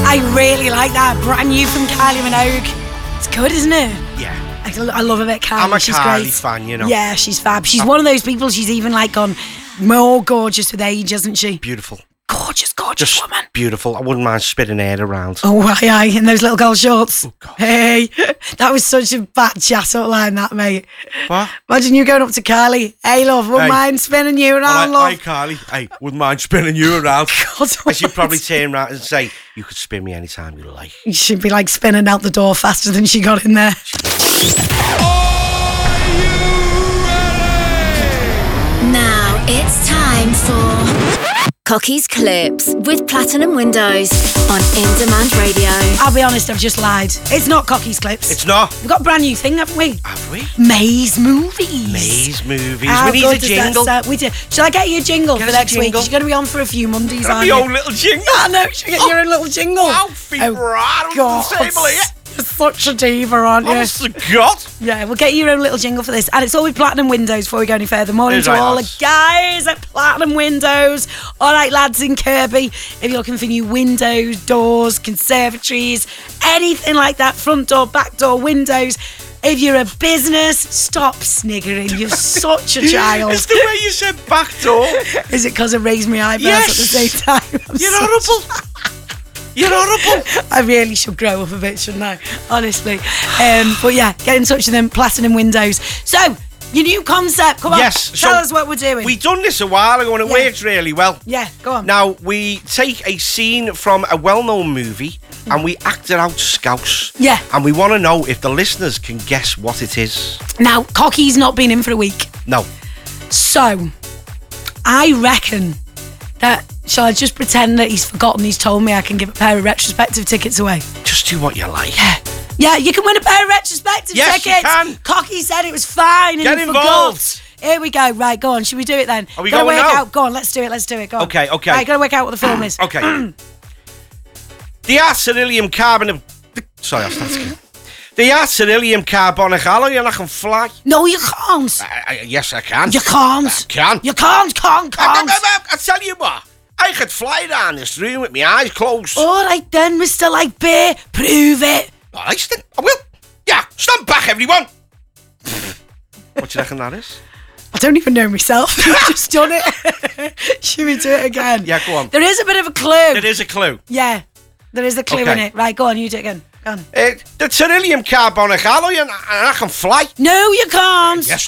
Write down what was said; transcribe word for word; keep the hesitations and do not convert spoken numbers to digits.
I really like that. Brand new from Kylie Minogue. It's good, isn't it? Yeah. I, I love a bit Kylie. I'm a she's Kylie great. fan, you know. Yeah, she's fab. She's I'm, one of those people, she's even like gone more gorgeous with age, isn't she? Beautiful. Gorgeous, gorgeous Just woman. Beautiful. I wouldn't mind spinning her around. Oh, aye, aye, in those little gold shorts. Oh, God. Hey, that was such a bad chat up line, that, mate. What? Imagine you going up to Kylie. Hey, love, wouldn't hey. mind spinning you around, well, love. Hey, Kylie. Hey, wouldn't mind spinning you around. God, and she'd probably turn around and say, you could spin me anytime you like. She'd be like spinning out the door faster than she got in there. Now it's time for Cocky's Clips with Platinum Windows on In Demand Radio. I'll be honest, I've just lied. It's not Cocky's Clips. It's not. We've got a brand new thing, haven't we? Have we? Maze Movies. Maze Movies. How we need good a does jingle. That sound? We do. Shall I get you a jingle Get for us a next week? jingle. You're going to be on for a few Mondays, That'd aren't be you? your own little jingle. I know. You should get your own little jingle. Wow, vibrato. God, you're such a diva, aren't you? Honest to God. Yeah, we'll get you your own little jingle for this. And it's all with Platinum Windows before we go any further. Morning Is to right, all lads. the guys at Platinum Windows. All right, lads in Kirby. If you're looking for new windows, doors, conservatories, anything like that, front door, back door, windows. If you're a business, stop sniggering. You're such a child. It's the way you said back door. Is it because I raised my eyebrows Yes. at the same time? I'm You're such- horrible. You're horrible. I really should grow up a bit, shouldn't I? Honestly. Um, but yeah, get in touch with them, Platinum Windows. So, your new concept, come on. Yes, Tell so us what we're doing. We done this a while ago and it Yeah. works really well. yeah, go on. Now, we take a scene from a well-known movie and we act it out scouse. Yeah. And we want to know if the listeners can guess what it is. Now, Cocky's not been in for a week. No. So, I reckon that, shall I just pretend that he's forgotten he's told me I can give a pair of retrospective tickets away? Just do what you like. Yeah. Yeah, you can win a pair of retrospective Yes, you tickets. can. Cocky said it was fine and Get he involved. forgot. Here we go. Right, go on. Should we do it then? Are we gotta going work now? out. Go on, let's do it. Let's do it. Go on. Okay, okay. Right, gotta work out what the film is. Okay. The beryllium carbon... Sorry, I'll start again. The beryllium carbonic alloy and I can fly. No, you can't. I, I, yes, I can. You can't. I can. You can't, can't, I, I, can't. I, I tell you what. I could fly down this room with my eyes closed. All right then, Mister Like Bear. Prove it. All right, then. I will. Yeah, stand back, everyone. What do you reckon that is? I don't even know myself. I've just done it. Should we do it again? Yeah, go on. There is a bit of a clue. There is a clue. Yeah, there is a clue Okay. in it. Right, go on, you do it again. Go on. Uh, the beryllium carbonic alloy and, and I can fly. No, you can't. Yes,